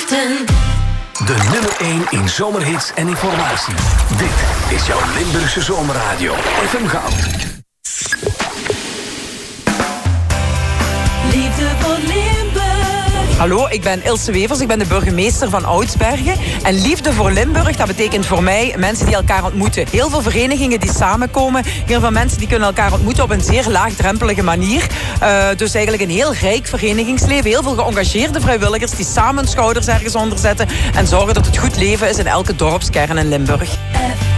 wachten. De nummer 1 in zomerhits en informatie. Dit is jouw Limburgse zomerradio. FM Goud. Liefde voor Limburg. Hallo, ik ben Ilse Wevers, ik ben de burgemeester van Oudsbergen. En liefde voor Limburg, dat betekent voor mij mensen die elkaar ontmoeten. Heel veel verenigingen die samenkomen. Heel veel mensen die kunnen elkaar ontmoeten op een zeer laagdrempelige manier. Dus eigenlijk een heel rijk verenigingsleven. Heel veel geëngageerde vrijwilligers die samen schouders ergens onder zetten. En zorgen dat het goed leven is in elke dorpskern in Limburg.